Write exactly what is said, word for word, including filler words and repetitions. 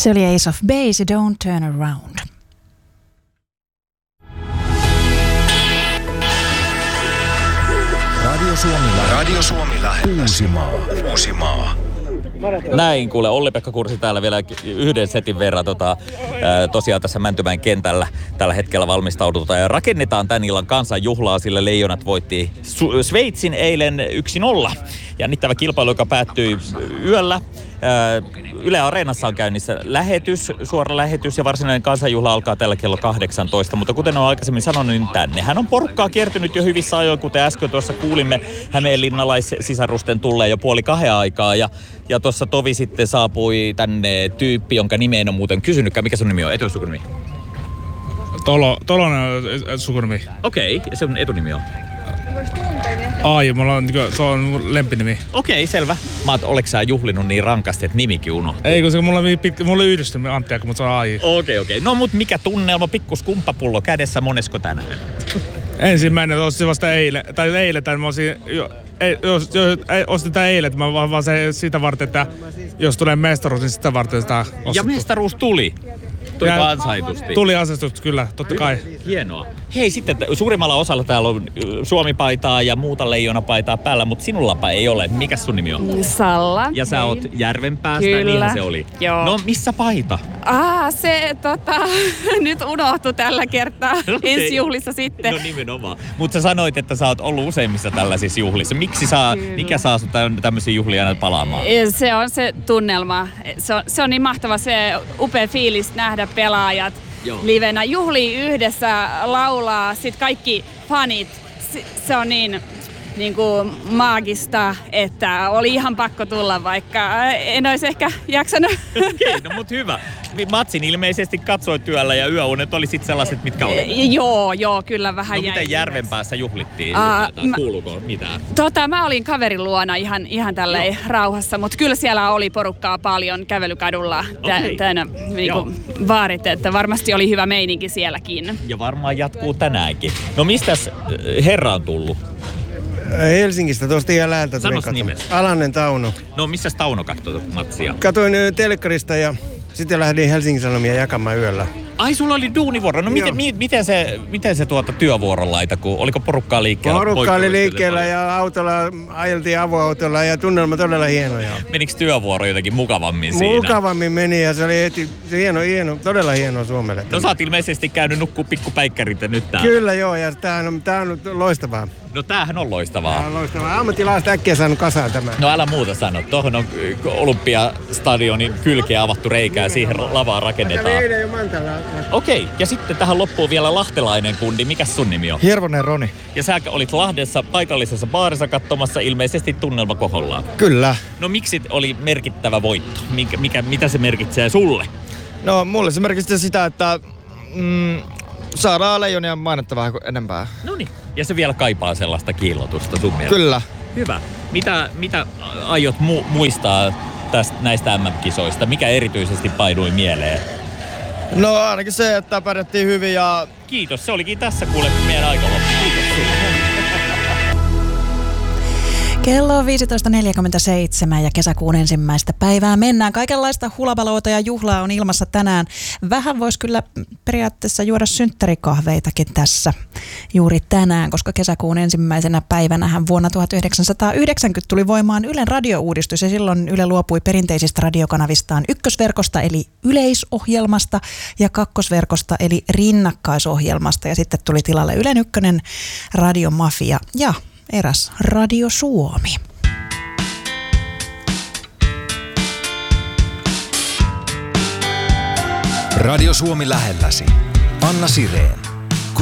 Se oli Ace of Base, Don't Turn Around. Radio Suomi, Radio Suomi lähellä. Uusimaa. Uusimaa. Näin kuule, Olli-Pekka Kursi täällä vielä yhden setin verran tota, ää, tosiaan tässä Mäntymäen kentällä tällä hetkellä valmistaudutaan ja rakennetaan tän illan kansanjuhlaa, sillä Leijonat voitti Su- Sveitsin eilen yksi nolla. Jännittävä kilpailu, joka päättyi yöllä. Ää, Yle Areenassa on käynnissä lähetys, suora lähetys ja varsinainen kansanjuhla alkaa tällä kello kahdeksantoista. Mutta kuten olen aikaisemmin sanonut, niin tännehän on porukkaa kiertynyt jo hyvissä ajoin, kuten äsken tuossa kuulimme hämeenlinnalaissisarusten tulleen jo puoli kahden aikaa. Ja, ja tuossa tovi sitten saapui tänne tyyppi, jonka nimeä en ole muuten kysynytkään. Mikä sun nimi on? Etusukunimi? Tolo, Tolonen on sukunimi. Okei, okay, ja sun etunimi on? Ai, mulla on, se on mun lempinimi. Okei, okay, selvä. Mä oot, oleks sä juhlinut niin rankasti, että nimikin unohtuu? Ei, koska mulla oli, pitkä, mulla oli yhdistynyt Antti, mutta se on Ai. Okei, okay, okei. Okay. No mut mikä tunnelma, pikkus kumppapullo kädessä, monesko tänään? Ensimmäinen ostin vasta eilen, tai eilen, tai mä osin, jo, ei, jos, jos, ei, ostin tää eilen, että mä vaan, vaan se sitä varten, että jos tulee mestaruus, niin sitä varten sitä ostettu. Ja mestaruus tuli? Tuli ansaitusti. Tuli ansaitusti, kyllä, totta kai. Hienoa. Hei, sitten suurimmalla osalla täällä on Suomi-paitaa ja muuta leijonapaitaa päällä, mutta sinullapa ei ole. Mikäs sun nimi on? Salla. Ja sä oot Järvenpäästä, Kyllä. niinhän se oli. Joo. No, missä paita? Ah, se tota, nyt unohtui tällä kertaa. Okay. Ensi juhlissa sitten. No nimenomaan. Mutta sä sanoit, että sä oot ollut useimmissa tällaisissa juhlissa. Miksi saa, mikä saa sut tämmöisiä juhlia aina palaamaan? Se on se tunnelma. Se on, se on niin mahtava, se upea fiilis nähdä pelaajat Joo. livenä. Juhlii yhdessä, laulaa, sit kaikki fanit. Se on niin... niin kuin maagista, että oli ihan pakko tulla, vaikka en olisi ehkä jaksanut. Okei, no mut hyvä. Matsin ilmeisesti katsoit työllä ja yöunet oli sit sellaiset, mitkä oli. Joo, joo, kyllä vähän no, jäi. Miten Järvenpäässä juhlittiin? Uh, Kuuluuko mitään? Tota, mä olin kaverin luona ihan, ihan tälleen joo. rauhassa, mutta kyllä siellä oli porukkaa paljon kävelykadulla okay. täynnä niinku, vaarit, että varmasti oli hyvä meininki sielläkin. Ja varmaan jatkuu tänäänkin. No mistäs herra on tullut? Helsingistä, tuosta ihan läheltä. Sanos nimes. Alanen Tauno. No missäs Tauno katsoi matsia? Katoin telkkarista ja sitten lähdin Helsingin Sanomia jakamaan yöllä. Ai, sulla oli duunivuoro. No miten, mi, miten se, miten se tuota työvuoron laita, kun oliko porukkaa liikkeellä? Porukkaa oli liikkeellä ja autolla ajeltiin avoautolla ja tunnelma todella hienoja. Menikö työvuoro jotenkin mukavammin siinä? Mukavammin meni ja se oli heti, se hieno, hieno, todella hieno Suomelle. No sä oot ilmeisesti käynyt nukkuu pikkupäikkärit ja nyt tää. Kyllä joo, ja tää on, tää on loistavaa. No tämähän on loistavaa. Tää on loistavaa. Ammattilaiset äkkiä saanut kasaan tämän. No älä muuta sano. Tuohon on Olympiastadionin kylkeen avattu reikä ja siihen lavaa rakennetaan. Okei, okay. Ja sitten tähän loppuu vielä lahtelainen kundi. Mikäs sun nimi on? Hirvonen Roni. Ja sä olit Lahdessa paikallisessa baarissa katsomassa ilmeisesti tunnelma kohollaan. Kyllä. No miksi oli merkittävä voitto? Mikä, mikä, mitä se merkitsee sulle? No mulle se merkitsee sitä, että mm, saadaan Leijonia mainetta vähän enempää. Noniin. Ja se vielä kaipaa sellaista kiillotusta sun mielestä? Kyllä. Hyvä. Mitä, mitä aiot mu- muistaa tästä, näistä M M-kisoista? Mikä erityisesti painui mieleen? No ainakin se, että pärjättiin hyvin ja... Kiitos. Se olikin tässä kuule meidän aika loppu. Kiitos sulle. Kello on viisitoista neljäkymmentäseitsemän ja kesäkuun ensimmäistä päivää mennään. Kaikenlaista hulabaloita ja juhlaa on ilmassa tänään. Vähän voisi kyllä periaatteessa juoda synttärikahveitakin tässä juuri tänään, koska kesäkuun ensimmäisenä päivänähän vuonna tuhatyhdeksänsataayhdeksänkymmentä tuli voimaan Ylen radiouudistus ja silloin Yle luopui perinteisistä radiokanavistaan ykkösverkosta eli yleisohjelmasta ja kakkosverkosta eli rinnakkaisohjelmasta ja sitten tuli tilalle Ylen ykkönen Radiomafia ja eräs Radio Suomi. Radio Suomi lähelläsi. Anna Sireen.